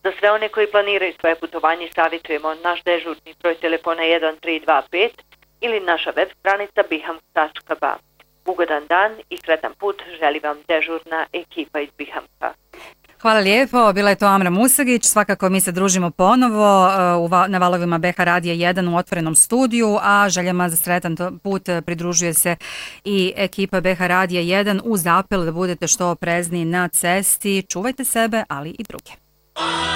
Za sve one koji planiraju svoje putovanje savjetujemo naš dežurni broj telefona 1325 ili naša web stranica bihamk.ba. Ugodan dan i sretan put želi vam dežurna ekipa iz Bihamka. Hvala lijepo, bila je to Amra Musagić, svakako mi se družimo ponovo na valovima BH Radija 1 u otvorenom studiju, a željama za sretan put pridružuje se i ekipa BH Radija 1 uz apel da budete što oprezniji na cesti, čuvajte sebe, ali i druge.